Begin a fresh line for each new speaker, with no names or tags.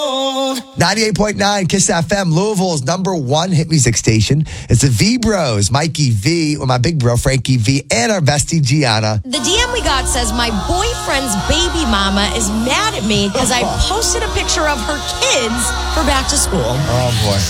98.9 Kiss FM, Louisville's #1 hit music station. It's the V Bros, Mikey V, with my big bro, Frankie V, and our bestie, Gianna.
The DM we got says, my boyfriend's baby mama is mad at me because I posted a picture of her kids for back to school.
Oh, boy.